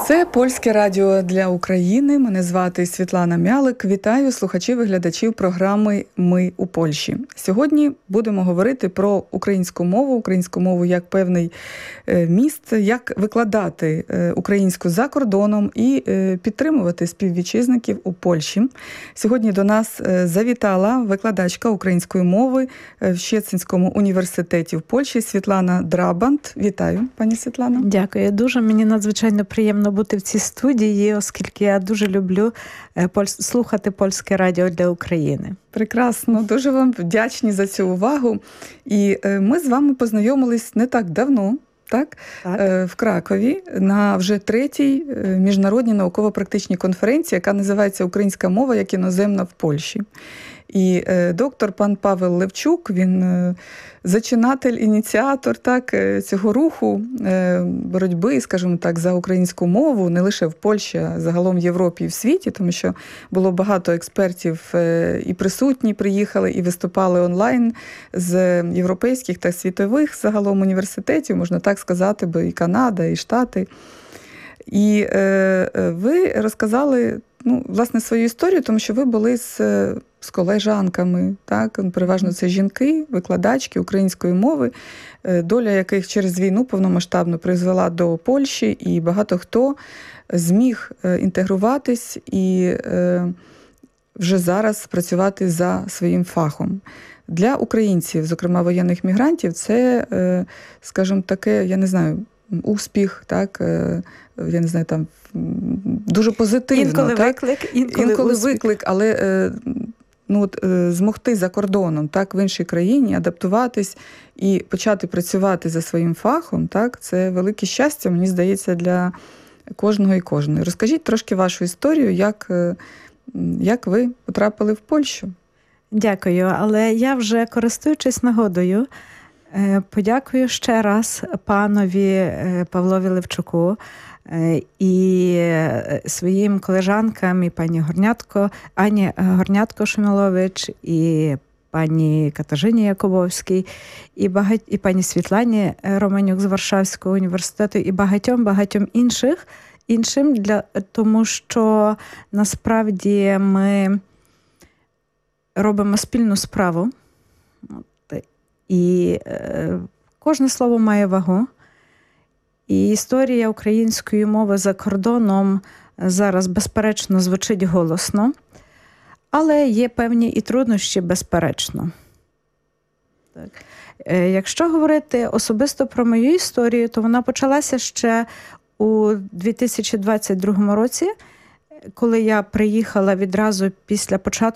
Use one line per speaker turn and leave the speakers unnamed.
Це Польське радіо для України. Мене звати Світлана Мялик. Вітаю слухачів і глядачів програми «Ми у Польщі». Сьогодні будемо говорити про українську мову як певний міст, як викладати українську за кордоном і підтримувати співвітчизників у Польщі. Сьогодні до нас завітала викладачка української мови в Щецинському університеті в Польщі Світлана Драбант. Вітаю, пані Світлано.
Дякую дуже. Мені надзвичайно приємно бути в цій студії, оскільки я дуже люблю слухати Польське радіо для України.
Прекрасно, дуже вам вдячні за цю увагу. І ми з вами познайомились не так давно, так? В Кракові на вже 3-й міжнародній науково-практичній конференції, яка називається «Українська мова як іноземна в Польщі». І доктор пан Павел Левчук, він зачинатель, ініціатор цього руху боротьби, скажімо так, за українську мову, не лише в Польщі, а загалом в Європі і в світі, тому що було багато експертів і присутні, приїхали і виступали онлайн з європейських та світових загалом університетів, можна так сказати, бо і Канада, і Штати. І ви розказали, власне, свою історію, тому що ви були з колежанками, так? Переважно це жінки, викладачки української мови, доля яких через війну повномасштабно призвела до Польщі, і багато хто зміг інтегруватись і вже зараз працювати за своїм фахом. Для українців, зокрема воєнних мігрантів, це, скажімо, таке, я не знаю, успіх, так, я не знаю, там дуже позитивно.
Інколи
так? Інколи виклик, але змогти за кордоном, так, в іншій країні, адаптуватись і почати працювати за своїм фахом, так, це велике щастя, мені здається, для кожного і кожної. Розкажіть трошки вашу історію, як ви потрапили в Польщу.
Дякую, але я вже, користуючись нагодою, подякую ще раз панові Павлові Левчуку і своїм колежанкам, і пані Ані Горнятко-Шумилович, і пані Катажині Якубовській, і пані Світлані Романюк з Варшавського університету, і багатьом іншим, тому що насправді ми робимо спільну справу. І кожне слово має вагу. І історія української мови за кордоном зараз, безперечно, звучить голосно, але є певні і труднощі, безперечно. Так. Якщо говорити особисто про мою історію, то вона почалася ще у 2022 році, коли я приїхала відразу після початку